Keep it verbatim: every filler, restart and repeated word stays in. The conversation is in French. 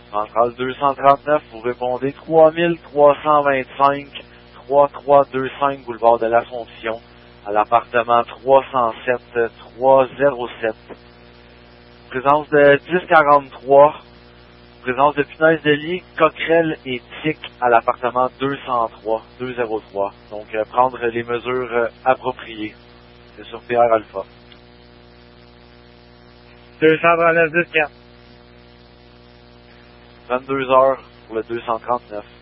Centrale deux cent trente-neuf, vous répondez trois mille trois cent vingt-cinq, trente-trois vingt-cinq boulevard de l'Assomption, à l'appartement trois cent sept, trois cent sept. Présence de dix quarante-trois, présence de punaises de lit, coquerelles et tiques à l'appartement deux cent trois, deux cent trois. Donc, euh, prendre les mesures euh, appropriées. C'est sur P R Alpha. deux cent trente-neuf dix-quatre. vingt-deux heures pour le deux cent trente-neuf.